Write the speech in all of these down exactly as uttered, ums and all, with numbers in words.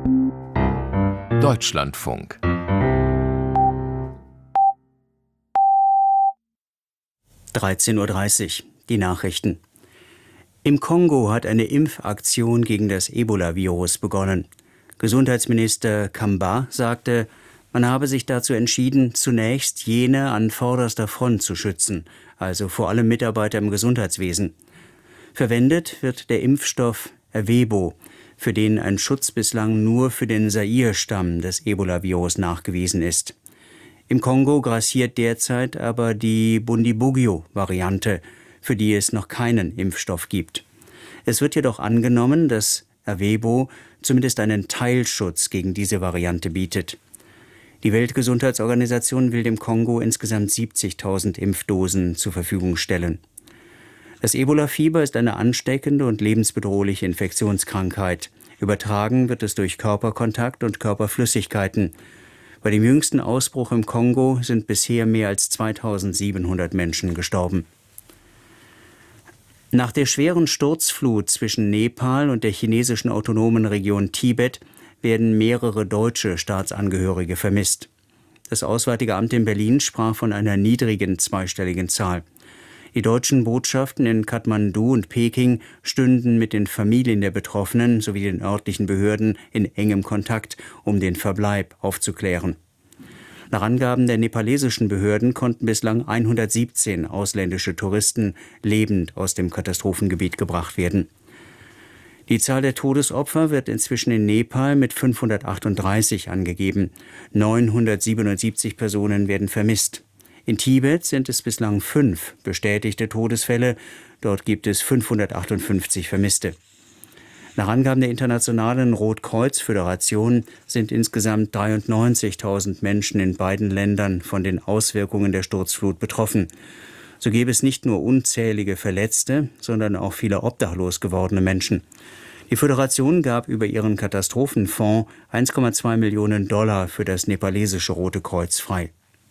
Deutschlandfunk. dreizehn Uhr dreißig, die Nachrichten. Im Kongo hat eine Impfaktion gegen das Ebola-Virus begonnen. Gesundheitsminister Kamba sagte, man habe sich dazu entschieden, zunächst jene an vorderster Front zu schützen, also vor allem Mitarbeiter im Gesundheitswesen. Verwendet wird der Impfstoff Ervebo, für den ein Schutz bislang nur für den Zaire-Stamm des Ebola-Virus nachgewiesen ist. Im Kongo grassiert derzeit aber die Bundibugyo-Variante, für die es noch keinen Impfstoff gibt. Es wird jedoch angenommen, dass Ervebo zumindest einen Teilschutz gegen diese Variante bietet. Die Weltgesundheitsorganisation will dem Kongo insgesamt siebzigtausend Impfdosen zur Verfügung stellen. Das Ebola-Fieber ist eine ansteckende und lebensbedrohliche Infektionskrankheit. Übertragen wird es durch Körperkontakt und Körperflüssigkeiten. Bei dem jüngsten Ausbruch im Kongo sind bisher mehr als zweitausendsiebenhundert Menschen gestorben. Nach der schweren Sturzflut zwischen Nepal und der chinesischen autonomen Region Tibet werden mehrere deutsche Staatsangehörige vermisst. Das Auswärtige Amt in Berlin sprach von einer niedrigen zweistelligen Zahl. Die deutschen Botschaften in Kathmandu und Peking stünden mit den Familien der Betroffenen sowie den örtlichen Behörden in engem Kontakt, um den Verbleib aufzuklären. Nach Angaben der nepalesischen Behörden konnten bislang hundertsiebzehn ausländische Touristen lebend aus dem Katastrophengebiet gebracht werden. Die Zahl der Todesopfer wird inzwischen in Nepal mit fünfhundertachtunddreißig angegeben. neunhundertsiebenundsiebzig Personen werden vermisst. In Tibet sind es bislang fünf bestätigte Todesfälle. Dort gibt es fünfhundertachtundfünfzig Vermisste. Nach Angaben der Internationalen Rotkreuz-Föderation sind insgesamt dreiundneunzigtausend Menschen in beiden Ländern von den Auswirkungen der Sturzflut betroffen. So gäbe es nicht nur unzählige Verletzte, sondern auch viele obdachlos gewordene Menschen. Die Föderation gab über ihren Katastrophenfonds eins Komma zwei Millionen Dollar für das nepalesische Rote Kreuz frei.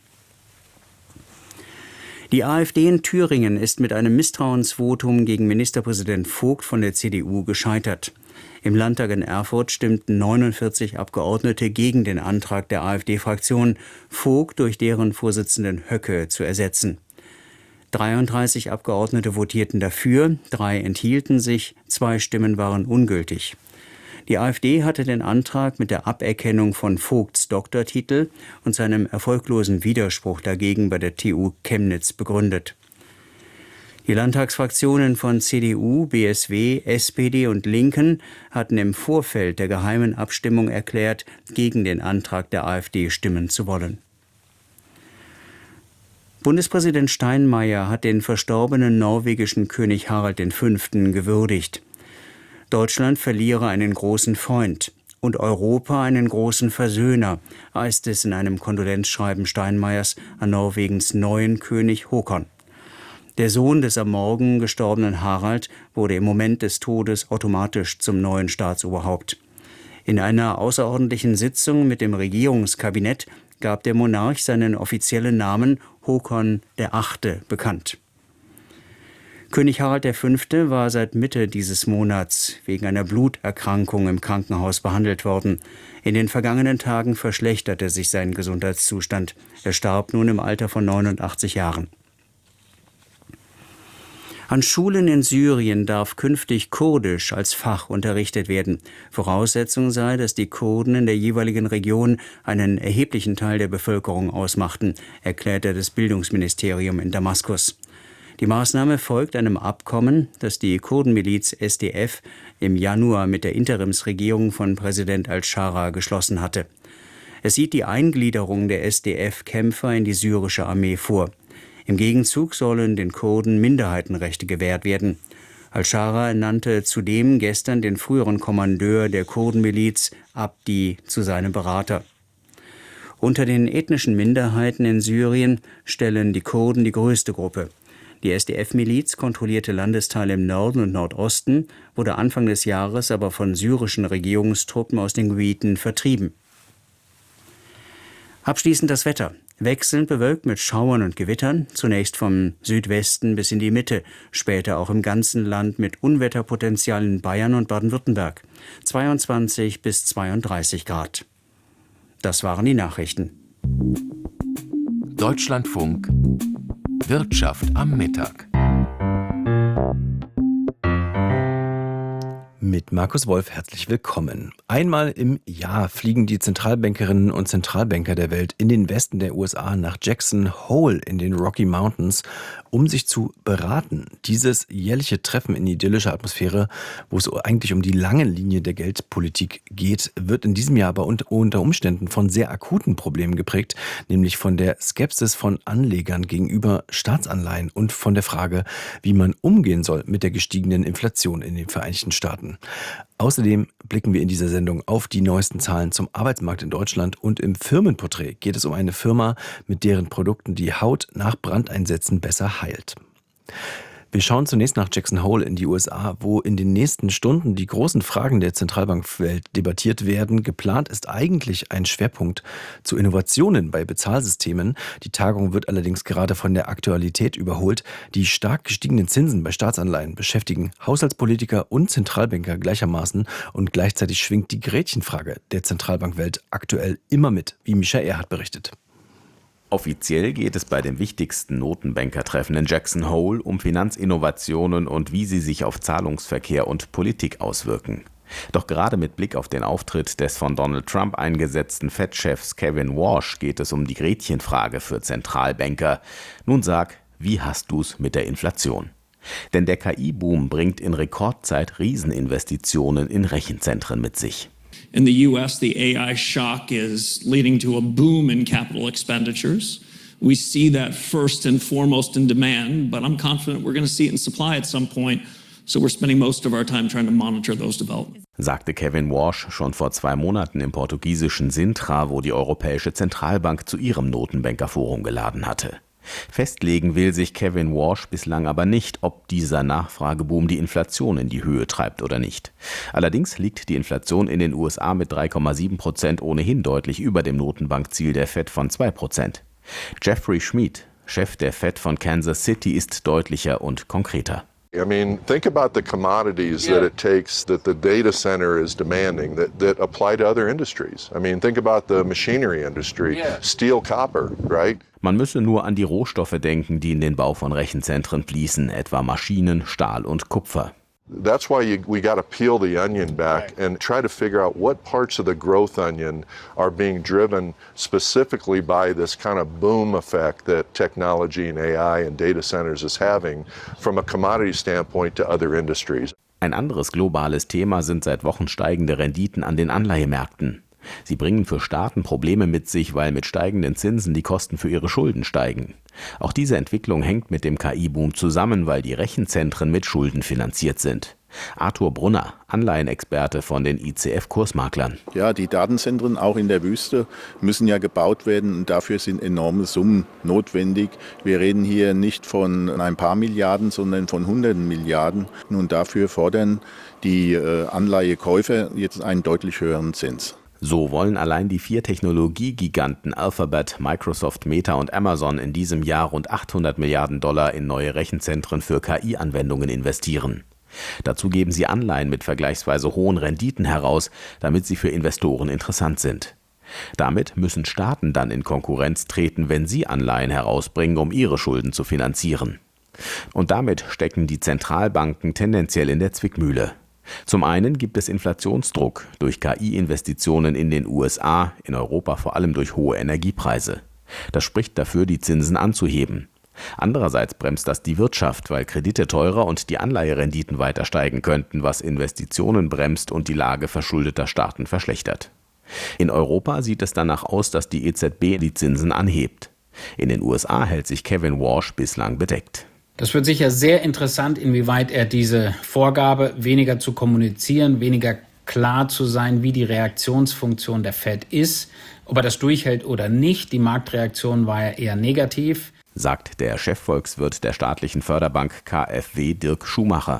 Die AfD in Thüringen ist mit einem Misstrauensvotum gegen Ministerpräsident Vogt von der C D U gescheitert. Im Landtag in Erfurt stimmten neunundvierzig Abgeordnete gegen den Antrag der AfD-Fraktion, Vogt durch deren Vorsitzenden Höcke zu ersetzen. dreiunddreißig Abgeordnete votierten dafür, drei enthielten sich, zwei Stimmen waren ungültig. Die AfD hatte den Antrag mit der Aberkennung von Vogts Doktortitel und seinem erfolglosen Widerspruch dagegen bei der T U Chemnitz begründet. Die Landtagsfraktionen von C D U, B S W, S P D und Linken hatten im Vorfeld der geheimen Abstimmung erklärt, gegen den Antrag der AfD stimmen zu wollen. Bundespräsident Steinmeier hat den verstorbenen norwegischen König Harald der Fünfte gewürdigt. Deutschland verliere einen großen Freund und Europa einen großen Versöhner, heißt es in einem Kondolenzschreiben Steinmeiers an Norwegens neuen König Håkon. Der Sohn des am Morgen gestorbenen Harald wurde im Moment des Todes automatisch zum neuen Staatsoberhaupt. In einer außerordentlichen Sitzung mit dem Regierungskabinett gab der Monarch seinen offiziellen Namen Håkon der Achte bekannt. König Harald der Fünfte war seit Mitte dieses Monats wegen einer Bluterkrankung im Krankenhaus behandelt worden. In den vergangenen Tagen verschlechterte sich sein Gesundheitszustand. Er starb nun im Alter von neunundachtzig Jahren. An Schulen in Syrien darf künftig Kurdisch als Fach unterrichtet werden. Voraussetzung sei, dass die Kurden in der jeweiligen Region einen erheblichen Teil der Bevölkerung ausmachten, erklärte das Bildungsministerium in Damaskus. Die Maßnahme folgt einem Abkommen, das die Kurdenmiliz S D F im Januar mit der Interimsregierung von Präsident al-Schara geschlossen hatte. Es sieht die Eingliederung der S D F-Kämpfer in die syrische Armee vor. Im Gegenzug sollen den Kurden Minderheitenrechte gewährt werden. Al-Schara ernannte zudem gestern den früheren Kommandeur der Kurdenmiliz Abdi zu seinem Berater. Unter den ethnischen Minderheiten in Syrien stellen die Kurden die größte Gruppe. Die S D F-Miliz kontrollierte Landesteile im Norden und Nordosten, wurde Anfang des Jahres aber von syrischen Regierungstruppen aus den Gebieten vertrieben. Abschließend das Wetter. Wechselnd bewölkt mit Schauern und Gewittern, zunächst vom Südwesten bis in die Mitte, später auch im ganzen Land mit Unwetterpotenzial in Bayern und Baden-Württemberg. zweiundzwanzig bis zweiunddreißig Grad. Das waren die Nachrichten. Deutschlandfunk Wirtschaft am Mittag. Mit Markus Wolf herzlich willkommen. Einmal im Jahr fliegen die Zentralbankerinnen und Zentralbanker der Welt in den Westen der U S A nach Jackson Hole in den Rocky Mountains, um sich zu beraten. Dieses jährliche Treffen in idyllischer Atmosphäre, wo es eigentlich um die lange Linie der Geldpolitik geht, wird in diesem Jahr aber unter Umständen von sehr akuten Problemen geprägt, nämlich von der Skepsis von Anlegern gegenüber Staatsanleihen und von der Frage, wie man umgehen soll mit der gestiegenen Inflation in den Vereinigten Staaten. Außerdem blicken wir in dieser Sendung auf die neuesten Zahlen zum Arbeitsmarkt in Deutschland und im Firmenporträt geht es um eine Firma, mit deren Produkten die Haut nach Brandeinsätzen besser heilt. Wir schauen zunächst nach Jackson Hole in die U S A, wo in den nächsten Stunden die großen Fragen der Zentralbankwelt debattiert werden. Geplant ist eigentlich ein Schwerpunkt zu Innovationen bei Bezahlsystemen. Die Tagung wird allerdings gerade von der Aktualität überholt. Die stark gestiegenen Zinsen bei Staatsanleihen beschäftigen Haushaltspolitiker und Zentralbanker gleichermaßen und gleichzeitig schwingt die Gretchenfrage der Zentralbankwelt aktuell immer mit, wie Michael Erhardt berichtet. Offiziell geht es bei dem wichtigsten Notenbankertreffen in Jackson Hole um Finanzinnovationen und wie sie sich auf Zahlungsverkehr und Politik auswirken. Doch gerade mit Blick auf den Auftritt des von Donald Trump eingesetzten Fed-Chefs Kevin Warsh geht es um die Gretchenfrage für Zentralbanker. Nun sag, wie hast du's mit der Inflation? Denn der K I-Boom bringt in Rekordzeit Rieseninvestitionen in Rechenzentren mit sich. In the U S, the A I shock is leading to a boom in capital expenditures. We see that first and foremost in demand, but I'm confident we're going to see it in supply at some point. So we're spending most of our time trying to monitor those developments. Sagte Kevin Warsh schon vor zwei Monaten im portugiesischen Sintra, wo die Europäische Zentralbank zu ihrem Notenbankerforum geladen hatte. Festlegen will sich Kevin Warsh bislang aber nicht, ob dieser Nachfrageboom die Inflation in die Höhe treibt oder nicht. Allerdings liegt die Inflation in den U S A mit drei Komma sieben Prozent ohnehin deutlich über dem Notenbankziel der Fed von zwei Prozent. Jeffrey Schmid, Chef der Fed von Kansas City, ist deutlicher und konkreter. I mean, think about the commodities yeah. that it takes that the data center is demanding that, that apply to other industries. I mean, think about the machinery industry, yeah. steel, copper, right? Man müsse nur an die Rohstoffe denken, die in den Bau von Rechenzentren fließen, etwa Maschinen, Stahl und Kupfer. That's why you, we got to peel the onion back and try to figure out what parts of the growth onion are being driven specifically by this kind of boom effect that technology and A I and data centers is having from a commodity standpoint to other industries. Ein anderes globales Thema sind seit Wochen steigende Renditen an den Anleihemärkten. Sie bringen für Staaten Probleme mit sich, weil mit steigenden Zinsen die Kosten für ihre Schulden steigen. Auch diese Entwicklung hängt mit dem K I-Boom zusammen, weil die Rechenzentren mit Schulden finanziert sind. Arthur Brunner, Anleihenexperte von den I C F-Kursmaklern. Ja, die Datenzentren auch in der Wüste müssen ja gebaut werden und dafür sind enorme Summen notwendig. Wir reden hier nicht von ein paar Milliarden, sondern von hunderten Milliarden. Und dafür fordern die äh, Anleihekäufer jetzt einen deutlich höheren Zins. So wollen allein die vier Technologiegiganten Alphabet, Microsoft, Meta und Amazon in diesem Jahr rund achthundert Milliarden Dollar in neue Rechenzentren für K I-Anwendungen investieren. Dazu geben sie Anleihen mit vergleichsweise hohen Renditen heraus, damit sie für Investoren interessant sind. Damit müssen Staaten dann in Konkurrenz treten, wenn sie Anleihen herausbringen, um ihre Schulden zu finanzieren. Und damit stecken die Zentralbanken tendenziell in der Zwickmühle. Zum einen gibt es Inflationsdruck durch K I-Investitionen in den U S A, in Europa vor allem durch hohe Energiepreise. Das spricht dafür, die Zinsen anzuheben. Andererseits bremst das die Wirtschaft, weil Kredite teurer und die Anleiherenditen weiter steigen könnten, was Investitionen bremst und die Lage verschuldeter Staaten verschlechtert. In Europa sieht es danach aus, dass die E Z B die Zinsen anhebt. In den U S A hält sich Kevin Warsh bislang bedeckt. Das wird sicher sehr interessant, inwieweit er diese Vorgabe, weniger zu kommunizieren, weniger klar zu sein, wie die Reaktionsfunktion der Fed ist, ob er das durchhält oder nicht. Die Marktreaktion war ja eher negativ. Sagt der Chefvolkswirt der staatlichen Förderbank K f W, Dirk Schumacher.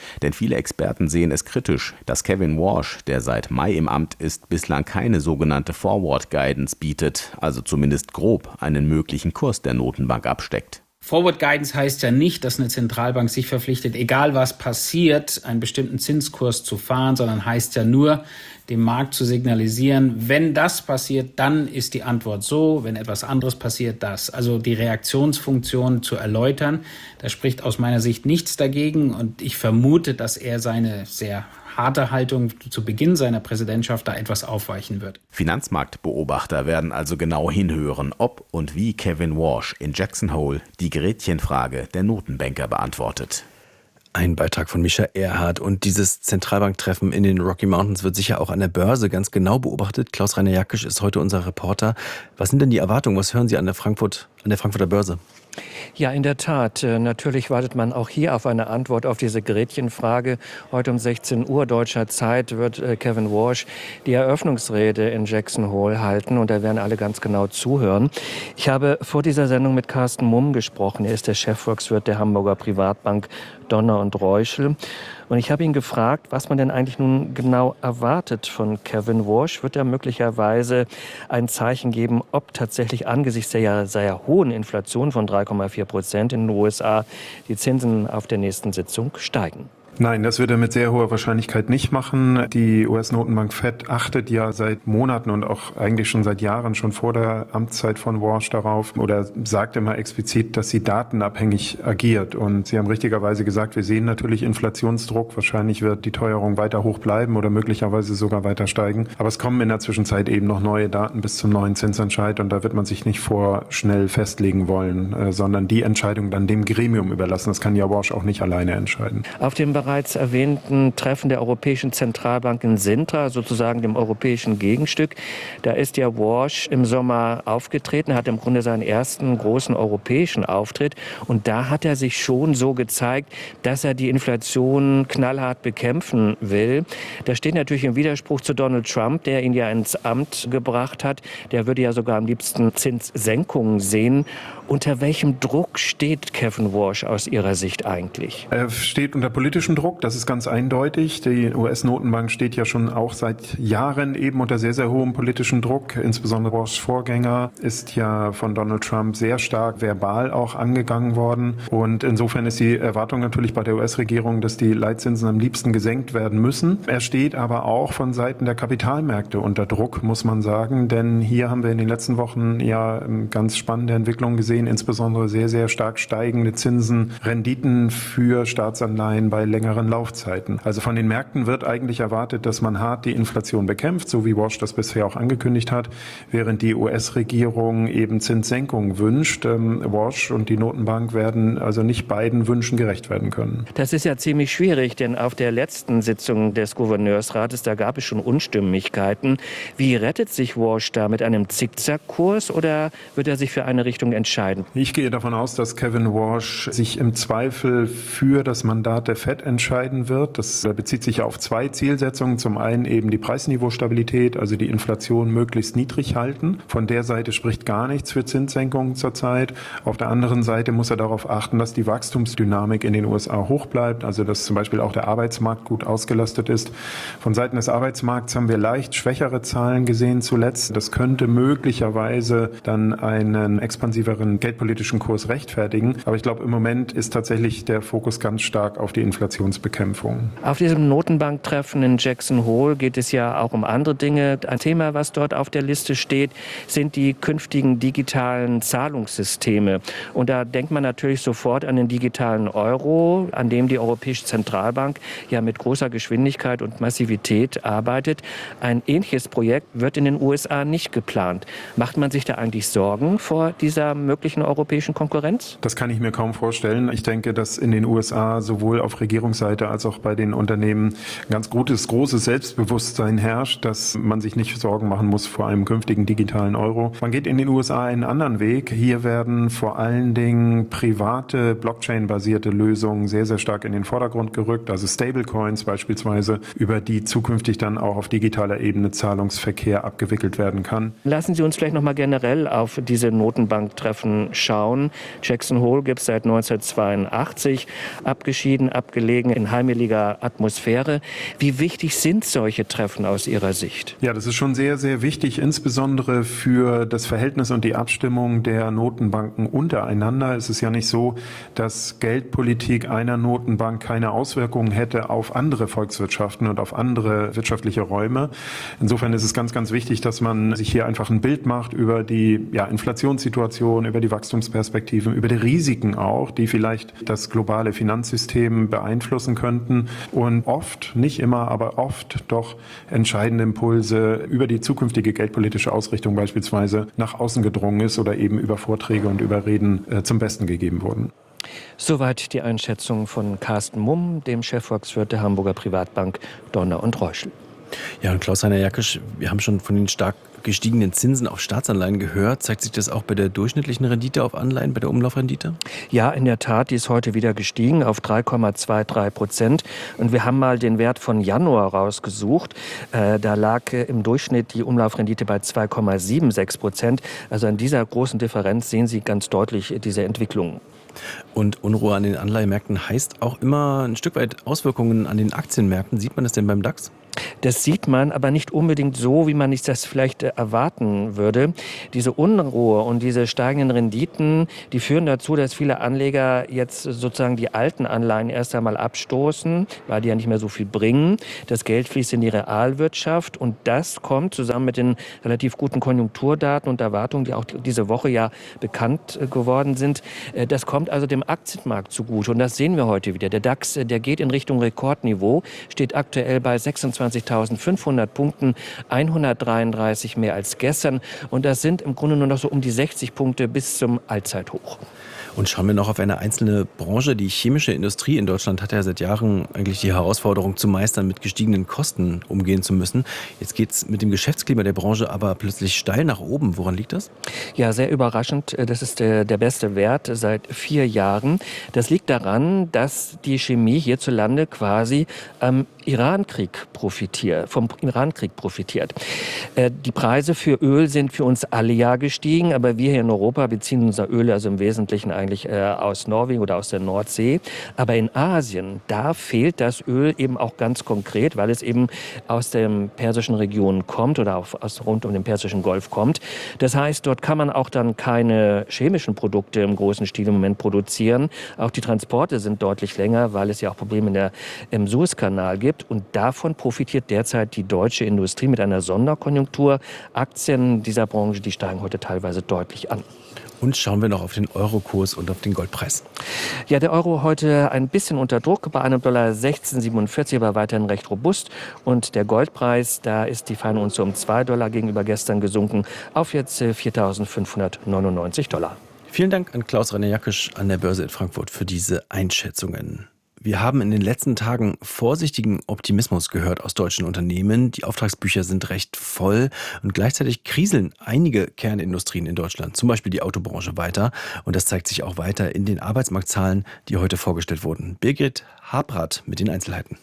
Denn viele Experten sehen es kritisch, dass Kevin Warsh, der seit Mai im Amt ist, bislang keine sogenannte Forward Guidance bietet, also zumindest grob einen möglichen Kurs der Notenbank absteckt. Forward Guidance heißt ja nicht, dass eine Zentralbank sich verpflichtet, egal was passiert, einen bestimmten Zinskurs zu fahren, sondern heißt ja nur, dem Markt zu signalisieren, wenn das passiert, dann ist die Antwort so, wenn etwas anderes passiert, das. Also die Reaktionsfunktion zu erläutern, da spricht aus meiner Sicht nichts dagegen und ich vermute, dass er seine sehr harte Haltung zu Beginn seiner Präsidentschaft da etwas aufweichen wird. Finanzmarktbeobachter werden also genau hinhören, ob und wie Kevin Warsh in Jackson Hole die Gretchenfrage der Notenbanker beantwortet. Ein Beitrag von Mischa Erhardt. Und dieses Zentralbanktreffen in den Rocky Mountains wird sicher auch an der Börse ganz genau beobachtet. Klaus-Rainer Jackisch ist heute unser Reporter. Was sind denn die Erwartungen? Was hören Sie an der Frankfurt, an der Frankfurter Börse? Ja, in der Tat. Natürlich wartet man auch hier auf eine Antwort auf diese Gretchenfrage. Heute um sechzehn Uhr deutscher Zeit wird Kevin Warsh die Eröffnungsrede in Jackson Hole halten und da werden alle ganz genau zuhören. Ich habe vor dieser Sendung mit Carsten Mumm gesprochen. Er ist der Chefvolkswirt der Hamburger Privatbank Donner und Reuschel. Und ich habe ihn gefragt, was man denn eigentlich nun genau erwartet von Kevin Warsh. Wird er möglicherweise ein Zeichen geben, ob tatsächlich angesichts der ja sehr hohen Inflation von drei Komma vier Prozent in den U S A die Zinsen auf der nächsten Sitzung steigen? Nein, das wird er mit sehr hoher Wahrscheinlichkeit nicht machen. Die U S-Notenbank Fed achtet ja seit Monaten und auch eigentlich schon seit Jahren, schon vor der Amtszeit von Warsh darauf oder sagt immer explizit, dass sie datenabhängig agiert. Und Sie haben richtigerweise gesagt, wir sehen natürlich Inflationsdruck. Wahrscheinlich wird die Teuerung weiter hoch bleiben oder möglicherweise sogar weiter steigen. Aber es kommen in der Zwischenzeit eben noch neue Daten bis zum neuen Zinsentscheid und da wird man sich nicht vorschnell festlegen wollen, sondern die Entscheidung dann dem Gremium überlassen. Das kann ja Warsh auch nicht alleine entscheiden. Auf dem bereits erwähnten Treffen der Europäischen Zentralbank in Sintra, sozusagen dem europäischen Gegenstück. Da ist ja Warsh im Sommer aufgetreten, hat im Grunde seinen ersten großen europäischen Auftritt. Und da hat er sich schon so gezeigt, dass er die Inflation knallhart bekämpfen will. Das steht natürlich im Widerspruch zu Donald Trump, der ihn ja ins Amt gebracht hat. Der würde ja sogar am liebsten Zinssenkungen sehen. Unter welchem Druck steht Kevin Warsh aus Ihrer Sicht eigentlich? Er steht unter politischem Druck, das ist ganz eindeutig. Die U S-Notenbank steht ja schon auch seit Jahren eben unter sehr, sehr hohem politischen Druck. Insbesondere Warshs Vorgänger ist ja von Donald Trump sehr stark verbal auch angegangen worden. Und insofern ist die Erwartung natürlich bei der U S-Regierung, dass die Leitzinsen am liebsten gesenkt werden müssen. Er steht aber auch von Seiten der Kapitalmärkte unter Druck, muss man sagen. Denn hier haben wir in den letzten Wochen ja ganz spannende Entwicklungen gesehen. Insbesondere sehr, sehr stark steigende Zinsen, Renditen für Staatsanleihen bei längeren Laufzeiten. Also von den Märkten wird eigentlich erwartet, dass man hart die Inflation bekämpft, so wie Warsh das bisher auch angekündigt hat, während die U S-Regierung eben Zinssenkungen wünscht. Ähm, Warsh und die Notenbank werden also nicht beiden Wünschen gerecht werden können. Das ist ja ziemlich schwierig, denn auf der letzten Sitzung des Gouverneursrates, da gab es schon Unstimmigkeiten. Wie rettet sich Warsh da, mit einem Zickzackkurs oder wird er sich für eine Richtung entscheiden? Ich gehe davon aus, dass Kevin Warsh sich im Zweifel für das Mandat der Fed entscheiden wird. Das bezieht sich auf zwei Zielsetzungen. Zum einen eben die Preisniveaustabilität, also die Inflation möglichst niedrig halten. Von der Seite spricht gar nichts für Zinssenkungen zurzeit. Auf der anderen Seite muss er darauf achten, dass die Wachstumsdynamik in den U S A hoch bleibt, also dass zum Beispiel auch der Arbeitsmarkt gut ausgelastet ist. Von Seiten des Arbeitsmarkts haben wir leicht schwächere Zahlen gesehen zuletzt. Das könnte möglicherweise dann einen expansiveren geldpolitischen Kurs rechtfertigen. Aber ich glaube, im Moment ist tatsächlich der Fokus ganz stark auf die Inflationsbekämpfung. Auf diesem Notenbanktreffen in Jackson Hole geht es ja auch um andere Dinge. Ein Thema, was dort auf der Liste steht, sind die künftigen digitalen Zahlungssysteme. Und da denkt man natürlich sofort an den digitalen Euro, an dem die Europäische Zentralbank ja mit großer Geschwindigkeit und Massivität arbeitet. Ein ähnliches Projekt wird in den U S A nicht geplant. Macht man sich da eigentlich Sorgen vor dieser möglichen europäischen Konkurrenz? Das kann ich mir kaum vorstellen. Ich denke, dass in den U S A sowohl auf Regierungsseite als auch bei den Unternehmen ein ganz gutes, großes Selbstbewusstsein herrscht, dass man sich nicht Sorgen machen muss vor einem künftigen digitalen Euro. Man geht in den U S A einen anderen Weg. Hier werden vor allen Dingen private, Blockchain-basierte Lösungen sehr, sehr stark in den Vordergrund gerückt, also Stablecoins beispielsweise, über die zukünftig dann auch auf digitaler Ebene Zahlungsverkehr abgewickelt werden kann. Lassen Sie uns vielleicht noch mal generell auf diese Notenbanktreffen schauen. Jackson Hole gibt es seit neunzehnhundertzweiundachtzig. Abgeschieden, abgelehnt gelegen, in heimeliger Atmosphäre. Wie wichtig sind solche Treffen aus Ihrer Sicht? Ja, das ist schon sehr, sehr wichtig, insbesondere für das Verhältnis und die Abstimmung der Notenbanken untereinander. Es ist ja nicht so, dass Geldpolitik einer Notenbank keine Auswirkungen hätte auf andere Volkswirtschaften und auf andere wirtschaftliche Räume. Insofern ist es ganz, ganz wichtig, dass man sich hier einfach ein Bild macht über die ja, Inflationssituation, über die Wachstumsperspektiven, über die Risiken auch, die vielleicht das globale Finanzsystem beeinflussen könnten und oft, nicht immer, aber oft doch entscheidende Impulse über die zukünftige geldpolitische Ausrichtung beispielsweise nach außen gedrungen ist oder eben über Vorträge und über Reden äh, zum Besten gegeben wurden. Soweit die Einschätzung von Carsten Mumm, dem Chefvolkswirt der Hamburger Privatbank Donner und Reuschel. Ja, und Klaus-Heiner Jackisch, wir haben schon von den stark gestiegenen Zinsen auf Staatsanleihen gehört. Zeigt sich das auch bei der durchschnittlichen Rendite auf Anleihen, bei der Umlaufrendite? Ja, in der Tat, die ist heute wieder gestiegen auf drei Komma drei Prozent. Und wir haben mal den Wert von Januar rausgesucht. Äh, da lag äh, im Durchschnitt die Umlaufrendite bei zwei Komma sechsundsiebzig Prozent. Also an dieser großen Differenz sehen Sie ganz deutlich äh, diese Entwicklung. Und Unruhe an den Anleihemärkten heißt auch immer ein Stück weit Auswirkungen an den Aktienmärkten. Sieht man das denn beim DAX? Das sieht man, aber nicht unbedingt so, wie man sich das vielleicht erwarten würde. Diese Unruhe und diese steigenden Renditen, die führen dazu, dass viele Anleger jetzt sozusagen die alten Anleihen erst einmal abstoßen, weil die ja nicht mehr so viel bringen. Das Geld fließt in die Realwirtschaft und das kommt zusammen mit den relativ guten Konjunkturdaten und Erwartungen, die auch diese Woche ja bekannt geworden sind. Das kommt also dem Aktienmarkt zugute und das sehen wir heute wieder. Der DAX, der geht in Richtung Rekordniveau, steht aktuell bei sechsundzwanzigtausendfünfhundert Punkten, hundertdreiunddreißig mehr als gestern. Und das sind im Grunde nur noch so um die sechzig Punkte bis zum Allzeithoch. Und schauen wir noch auf eine einzelne Branche. Die chemische Industrie in Deutschland hat ja seit Jahren eigentlich die Herausforderung zu meistern, mit gestiegenen Kosten umgehen zu müssen. Jetzt geht es mit dem Geschäftsklima der Branche aber plötzlich steil nach oben. Woran liegt das? Ja, sehr überraschend. Das ist der, der beste Wert seit vier Jahren. Das liegt daran, dass die Chemie hierzulande quasi am Irankrieg profitiert, vom Irankrieg profitiert. Äh, die Preise für Öl sind für uns alle ja gestiegen, aber wir hier in Europa beziehen unser Öl also im Wesentlichen eigentlich äh, aus Norwegen oder aus der Nordsee. Aber in Asien, da fehlt das Öl eben auch ganz konkret, weil es eben aus der persischen Region kommt oder auf, aus rund um den Persischen Golf kommt. Das heißt, dort kann man auch dann keine chemischen Produkte im großen Stil im Moment produzieren. Auch die Transporte sind deutlich länger, weil es ja auch Probleme in der, im Suezkanal gibt. Und davon profitiert derzeit die deutsche Industrie mit einer Sonderkonjunktur. Aktien dieser Branche, die steigen heute teilweise deutlich an. Und schauen wir noch auf den Eurokurs und auf den Goldpreis. Ja, der Euro heute ein bisschen unter Druck, bei einem Dollar sechzehn siebenundvierzig, aber weiterhin recht robust. Und der Goldpreis, da ist die feine Unze um zwei Dollar gegenüber gestern gesunken auf jetzt viertausendfünfhundertneunundneunzig Dollar. Vielen Dank an Klaus-Heiner Jackisch an der Börse in Frankfurt für diese Einschätzungen. Wir haben in den letzten Tagen vorsichtigen Optimismus gehört aus deutschen Unternehmen. Die Auftragsbücher sind recht voll und gleichzeitig kriseln einige Kernindustrien in Deutschland, zum Beispiel die Autobranche, weiter. Und das zeigt sich auch weiter in den Arbeitsmarktzahlen, die heute vorgestellt wurden. Birgit Habrath mit den Einzelheiten.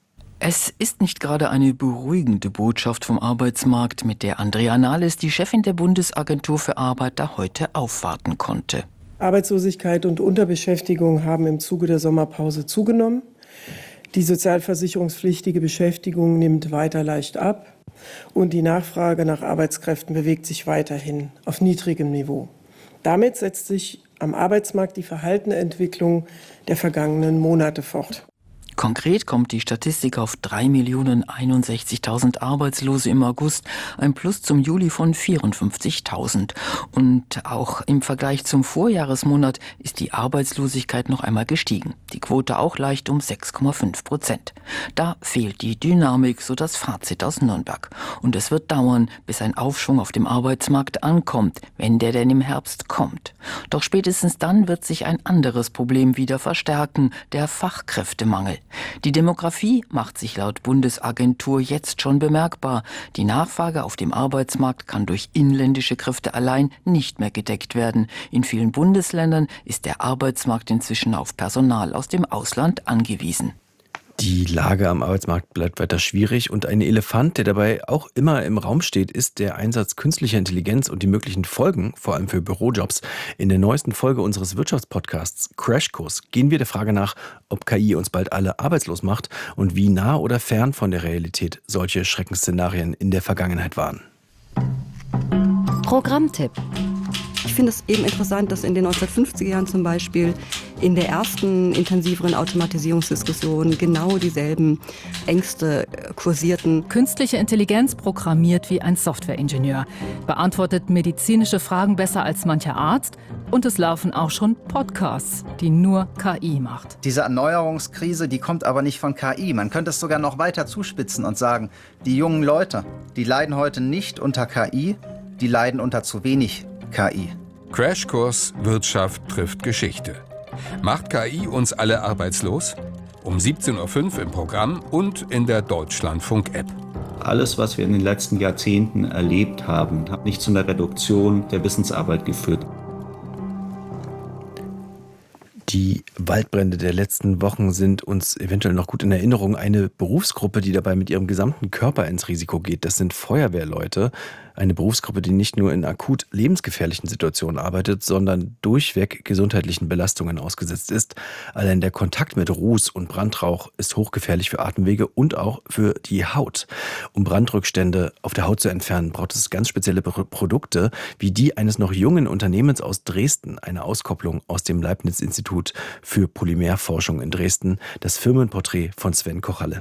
Es ist nicht gerade eine beruhigende Botschaft vom Arbeitsmarkt, mit der Andrea Nahles, die Chefin der Bundesagentur für Arbeit, da heute aufwarten konnte. Arbeitslosigkeit und Unterbeschäftigung haben im Zuge der Sommerpause zugenommen. Die sozialversicherungspflichtige Beschäftigung nimmt weiter leicht ab und die Nachfrage nach Arbeitskräften bewegt sich weiterhin auf niedrigem Niveau. Damit setzt sich am Arbeitsmarkt die verhaltene Entwicklung der vergangenen Monate fort. Konkret kommt die Statistik auf drei Millionen einundsechzigtausend Arbeitslose im August, ein Plus zum Juli von vierundfünfzigtausend. Und auch im Vergleich zum Vorjahresmonat ist die Arbeitslosigkeit noch einmal gestiegen. Die Quote auch leicht um sechs Komma fünf Prozent. Da fehlt die Dynamik, so das Fazit aus Nürnberg. Und es wird dauern, bis ein Aufschwung auf dem Arbeitsmarkt ankommt, wenn der denn im Herbst kommt. Doch spätestens dann wird sich ein anderes Problem wieder verstärken, der Fachkräftemangel. Die Demografie macht sich laut Bundesagentur jetzt schon bemerkbar. Die Nachfrage auf dem Arbeitsmarkt kann durch inländische Kräfte allein nicht mehr gedeckt werden. In vielen Bundesländern ist der Arbeitsmarkt inzwischen auf Personal aus dem Ausland angewiesen. Die Lage am Arbeitsmarkt bleibt weiter schwierig und ein Elefant, der dabei auch immer im Raum steht, ist der Einsatz künstlicher Intelligenz und die möglichen Folgen, vor allem für Bürojobs. In der neuesten Folge unseres Wirtschaftspodcasts Crashkurs gehen wir der Frage nach, ob K I uns bald alle arbeitslos macht und wie nah oder fern von der Realität solche Schreckensszenarien in der Vergangenheit waren. Programmtipp. Ich finde es eben interessant, dass in den neunzehnhundertfünfziger Jahren zum Beispiel in der ersten intensiveren Automatisierungsdiskussion genau dieselben Ängste kursierten. Künstliche Intelligenz programmiert wie ein Softwareingenieur, beantwortet medizinische Fragen besser als mancher Arzt und es laufen auch schon Podcasts, die nur K I macht. Diese Erneuerungskrise, die kommt aber nicht von K I. Man könnte es sogar noch weiter zuspitzen und sagen, die jungen Leute, die leiden heute nicht unter K I, die leiden unter zu wenig K I. Crashkurs Wirtschaft trifft Geschichte. Macht K I uns alle arbeitslos? Um siebzehn Uhr fünf im Programm und in der Deutschlandfunk-App. Alles, was wir in den letzten Jahrzehnten erlebt haben, hat nicht zu einer Reduktion der Wissensarbeit geführt. Die Waldbrände der letzten Wochen sind uns eventuell noch gut in Erinnerung. Eine Berufsgruppe, die dabei mit ihrem gesamten Körper ins Risiko geht, das sind Feuerwehrleute. Eine Berufsgruppe, die nicht nur in akut lebensgefährlichen Situationen arbeitet, sondern durchweg gesundheitlichen Belastungen ausgesetzt ist. Allein der Kontakt mit Ruß und Brandrauch ist hochgefährlich für Atemwege und auch für die Haut. Um Brandrückstände auf der Haut zu entfernen, braucht es ganz spezielle Produkte, wie die eines noch jungen Unternehmens aus Dresden, eine Auskopplung aus dem Leibniz-Institut für Polymerforschung in Dresden, das Firmenporträt von Sven Kochalle.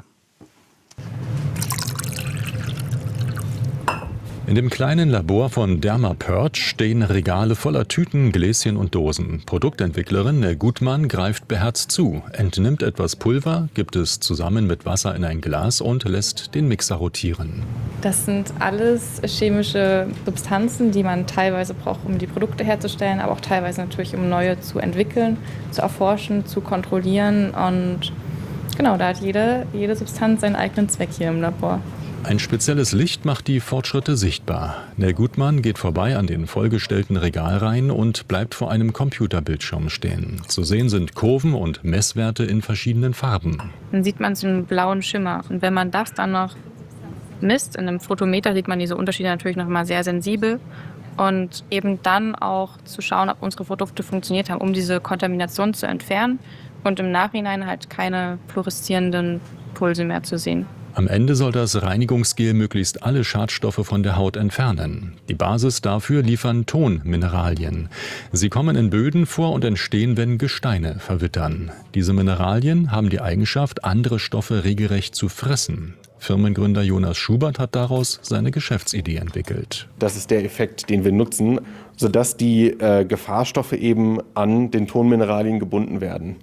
In dem kleinen Labor von Derma-Purge stehen Regale voller Tüten, Gläschen und Dosen. Produktentwicklerin Nell Gutmann greift beherzt zu, entnimmt etwas Pulver, gibt es zusammen mit Wasser in ein Glas und lässt den Mixer rotieren. Das sind alles chemische Substanzen, die man teilweise braucht, um die Produkte herzustellen, aber auch teilweise natürlich, um neue zu entwickeln, zu erforschen, zu kontrollieren. Und genau, da hat jede, jede Substanz seinen eigenen Zweck hier im Labor. Ein spezielles Licht macht die Fortschritte sichtbar. Nell Gutmann geht vorbei an den vollgestellten Regalreihen und bleibt vor einem Computerbildschirm stehen. Zu sehen sind Kurven und Messwerte in verschiedenen Farben. Dann sieht man so einen blauen Schimmer. Und wenn man das dann noch misst, in einem Photometer sieht man diese Unterschiede natürlich noch mal sehr sensibel. Und eben dann auch zu schauen, ob unsere Produkte funktioniert haben, um diese Kontamination zu entfernen und im Nachhinein halt keine fluoreszierenden Pulse mehr zu sehen. Am Ende soll das Reinigungsgel möglichst alle Schadstoffe von der Haut entfernen. Die Basis dafür liefern Tonmineralien. Sie kommen in Böden vor und entstehen, wenn Gesteine verwittern. Diese Mineralien haben die Eigenschaft, andere Stoffe regelrecht zu fressen. Firmengründer Jonas Schubert hat daraus seine Geschäftsidee entwickelt. Das ist der Effekt, den wir nutzen, sodass die äh, Gefahrstoffe eben an den Tonmineralien gebunden werden.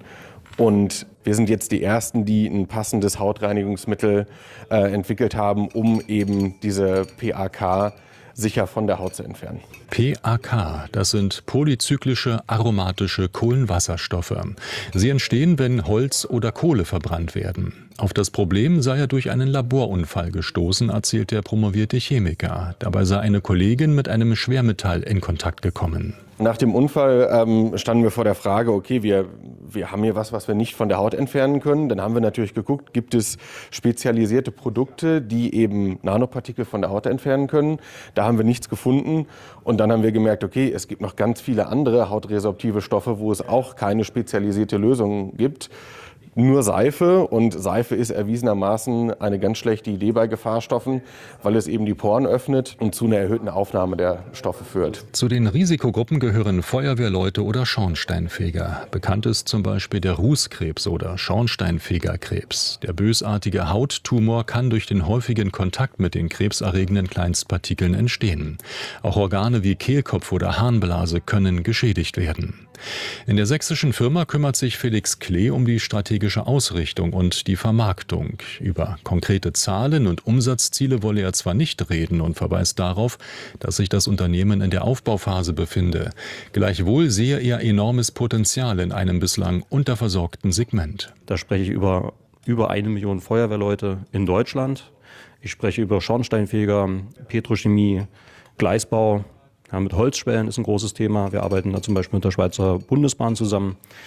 Und wir sind jetzt die Ersten, die ein passendes Hautreinigungsmittel äh, entwickelt haben, um eben diese P A K sicher von der Haut zu entfernen. P A K, das sind polyzyklische aromatische Kohlenwasserstoffe. Sie entstehen, wenn Holz oder Kohle verbrannt werden. Auf das Problem sei er durch einen Laborunfall gestoßen, erzählt der promovierte Chemiker. Dabei sei eine Kollegin mit einem Schwermetall in Kontakt gekommen. Nach dem Unfall ähm, standen wir vor der Frage, okay, wir, wir haben hier was, was wir nicht von der Haut entfernen können. Dann haben wir natürlich geguckt, gibt es spezialisierte Produkte, die eben Nanopartikel von der Haut entfernen können. Da haben wir nichts gefunden. Und dann haben wir gemerkt, okay, es gibt noch ganz viele andere hautresorptive Stoffe, wo es auch keine spezialisierte Lösung gibt. Nur Seife, und Seife ist erwiesenermaßen eine ganz schlechte Idee bei Gefahrstoffen, weil es eben die Poren öffnet und zu einer erhöhten Aufnahme der Stoffe führt. Zu den Risikogruppen gehören Feuerwehrleute oder Schornsteinfeger. Bekannt ist zum Beispiel der Rußkrebs oder Schornsteinfegerkrebs. Der bösartige Hauttumor kann durch den häufigen Kontakt mit den krebserregenden Kleinstpartikeln entstehen. Auch Organe wie Kehlkopf oder Harnblase können geschädigt werden. In der sächsischen Firma kümmert sich Felix Klee um die strategische Ausrichtung und die Vermarktung. Über konkrete Zahlen und Umsatzziele wolle er zwar nicht reden und verweist darauf, dass sich das Unternehmen in der Aufbauphase befinde. Gleichwohl sehe er enormes Potenzial in einem bislang unterversorgten Segment. Da spreche ich über über eine Million Feuerwehrleute in Deutschland. Ich spreche über Schornsteinfeger, Petrochemie, Gleisbau. Ja, mit Holzschwellen ist ein großes Thema. Wir arbeiten da zum Beispiel mit der Schweizer Bundesbahn zusammen.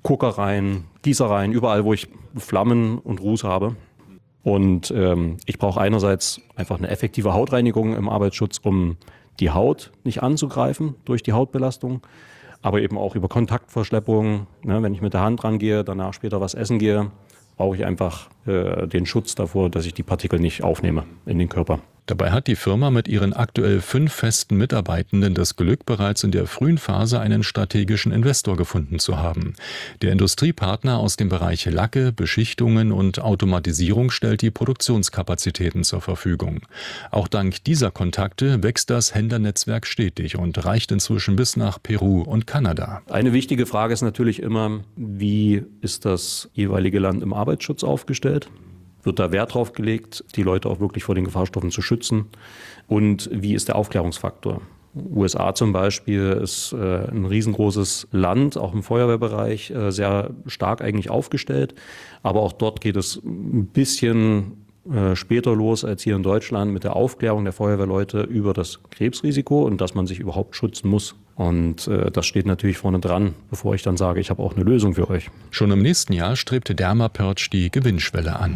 Kokereien, Gießereien, überall, wo ich Flammen und Ruß habe. Und ähm, ich brauche einerseits einfach eine effektive Hautreinigung im Arbeitsschutz, um die Haut nicht anzugreifen durch die Hautbelastung, aber eben auch über Kontaktverschleppung. Ne, wenn ich mit der Hand rangehe, danach später was essen gehe, brauche ich einfach äh, den Schutz davor, dass ich die Partikel nicht aufnehme in den Körper. Dabei hat die Firma mit ihren aktuell fünf festen Mitarbeitenden das Glück, bereits in der frühen Phase einen strategischen Investor gefunden zu haben. Der Industriepartner aus dem Bereich Lacke, Beschichtungen und Automatisierung stellt die Produktionskapazitäten zur Verfügung. Auch dank dieser Kontakte wächst das Händlernetzwerk stetig und reicht inzwischen bis nach Peru und Kanada. Eine wichtige Frage ist natürlich immer, wie ist das jeweilige Land im Arbeitsschutz aufgestellt? Wird da Wert drauf gelegt, die Leute auch wirklich vor den Gefahrstoffen zu schützen? Und wie ist der Aufklärungsfaktor? U S A zum Beispiel ist äh, ein riesengroßes Land, auch im Feuerwehrbereich, äh, sehr stark eigentlich aufgestellt. Aber auch dort geht es ein bisschen äh, später los als hier in Deutschland mit der Aufklärung der Feuerwehrleute über das Krebsrisiko und dass man sich überhaupt schützen muss. Und äh, das steht natürlich vorne dran, bevor ich dann sage, ich habe auch eine Lösung für euch. Schon im nächsten Jahr strebte Derma-Purge die Gewinnschwelle an.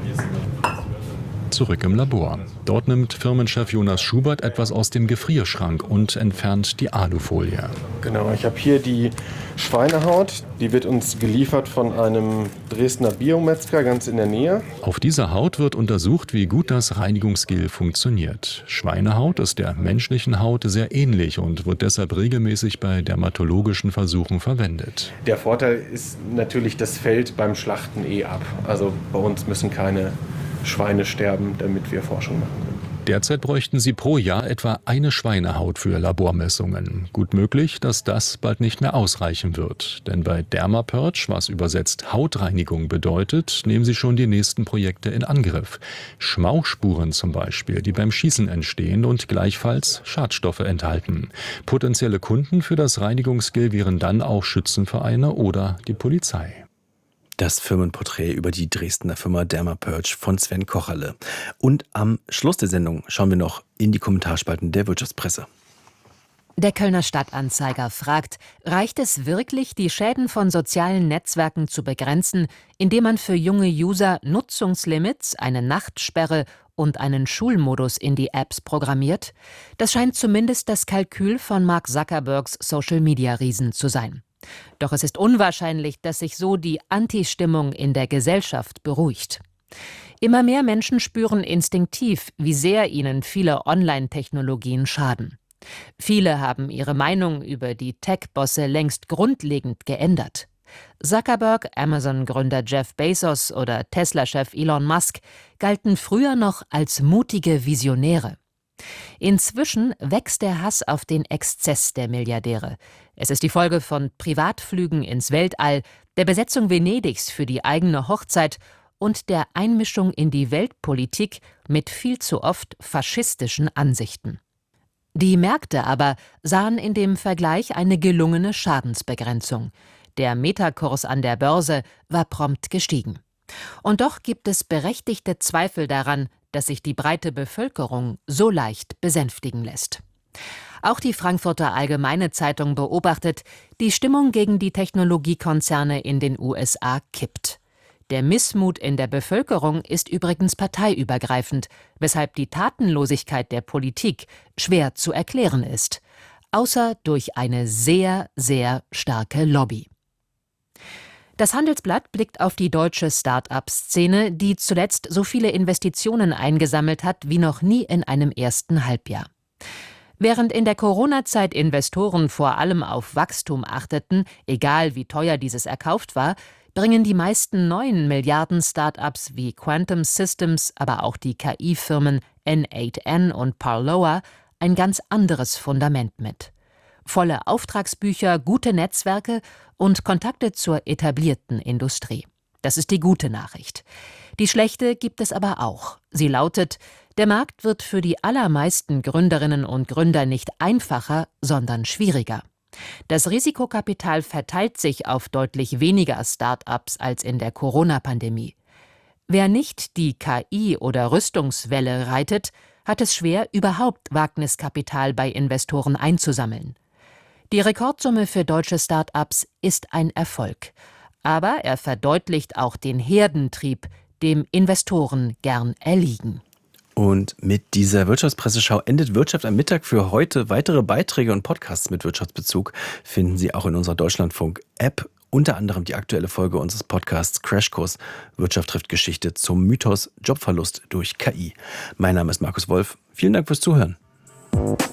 Zurück im Labor. Dort nimmt Firmenchef Jonas Schubert etwas aus dem Gefrierschrank und entfernt die Alufolie. Genau, ich habe hier die Schweinehaut. Die wird uns geliefert von einem Dresdner Biometzger ganz in der Nähe. Auf dieser Haut wird untersucht, wie gut das Reinigungsgel funktioniert. Schweinehaut ist der menschlichen Haut sehr ähnlich und wird deshalb regelmäßig bei dermatologischen Versuchen verwendet. Der Vorteil ist natürlich, das fällt beim Schlachten eh ab. Also bei uns müssen keine Schweine sterben, damit wir Forschung machen können. Derzeit bräuchten sie pro Jahr etwa eine Schweinehaut für Labormessungen. Gut möglich, dass das bald nicht mehr ausreichen wird. Denn bei Derma-Purge, was übersetzt Hautreinigung bedeutet, nehmen sie schon die nächsten Projekte in Angriff. Schmauchspuren zum Beispiel, die beim Schießen entstehen und gleichfalls Schadstoffe enthalten. Potenzielle Kunden für das Reinigungsgel wären dann auch Schützenvereine oder die Polizei. Das Firmenporträt über die Dresdner Firma Derma-Purge von Sven Kocherle. Und am Schluss der Sendung schauen wir noch in die Kommentarspalten der Wirtschaftspresse. Der Kölner Stadtanzeiger fragt, reicht es wirklich, die Schäden von sozialen Netzwerken zu begrenzen, indem man für junge User Nutzungslimits, eine Nachtsperre und einen Schulmodus in die Apps programmiert? Das scheint zumindest das Kalkül von Mark Zuckerbergs Social-Media-Riesen zu sein. Doch es ist unwahrscheinlich, dass sich so die Anti-Stimmung in der Gesellschaft beruhigt. Immer mehr Menschen spüren instinktiv, wie sehr ihnen viele Online-Technologien schaden. Viele haben ihre Meinung über die Tech-Bosse längst grundlegend geändert. Zuckerberg, Amazon-Gründer Jeff Bezos oder Tesla-Chef Elon Musk galten früher noch als mutige Visionäre. Inzwischen wächst der Hass auf den Exzess der Milliardäre. Es ist die Folge von Privatflügen ins Weltall, der Besetzung Venedigs für die eigene Hochzeit und der Einmischung in die Weltpolitik mit viel zu oft faschistischen Ansichten. Die Märkte aber sahen in dem Vergleich eine gelungene Schadensbegrenzung. Der Metakurs an der Börse war prompt gestiegen. Und doch gibt es berechtigte Zweifel daran, dass sich die breite Bevölkerung so leicht besänftigen lässt. Auch die Frankfurter Allgemeine Zeitung beobachtet, die Stimmung gegen die Technologiekonzerne in den U S A kippt. Der Missmut in der Bevölkerung ist übrigens parteiübergreifend, weshalb die Tatenlosigkeit der Politik schwer zu erklären ist, außer durch eine sehr, sehr starke Lobby. Das Handelsblatt blickt auf die deutsche Start-up-Szene, die zuletzt so viele Investitionen eingesammelt hat wie noch nie in einem ersten Halbjahr. Während in der Corona-Zeit Investoren vor allem auf Wachstum achteten, egal wie teuer dieses erkauft war, bringen die meisten neuen Milliarden-Start-ups wie Quantum Systems, aber auch die K I-Firmen N acht N und Parloa ein ganz anderes Fundament mit. Volle Auftragsbücher, gute Netzwerke und Kontakte zur etablierten Industrie. Das ist die gute Nachricht. Die schlechte gibt es aber auch. Sie lautet: Der Markt wird für die allermeisten Gründerinnen und Gründer nicht einfacher, sondern schwieriger. Das Risikokapital verteilt sich auf deutlich weniger Start-ups als in der Corona-Pandemie. Wer nicht die K I- oder Rüstungswelle reitet, hat es schwer, überhaupt Wagniskapital bei Investoren einzusammeln. Die Rekordsumme für deutsche Start-ups ist ein Erfolg. Aber er verdeutlicht auch den Herdentrieb, dem Investoren gern erliegen. Und mit dieser Wirtschaftspresseschau endet Wirtschaft am Mittag für heute. Weitere Beiträge und Podcasts mit Wirtschaftsbezug finden Sie auch in unserer Deutschlandfunk-App. Unter anderem die aktuelle Folge unseres Podcasts Crashkurs Wirtschaft trifft Geschichte zum Mythos Jobverlust durch K I. Mein Name ist Markus Wolf. Vielen Dank fürs Zuhören.